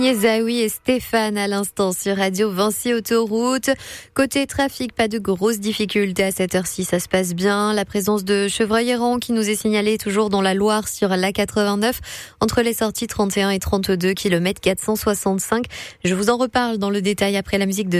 Zawi et Stéphane à l'instant sur Radio Vinci Autoroute. Côté trafic, pas de grosses difficultés à cette heure-ci, ça se passe bien. La présence de chevreuils errants qui nous est signalée toujours dans la Loire sur l'A89 entre les sorties 31 et 32 km 465. Je vous en reparle dans le détail après la musique de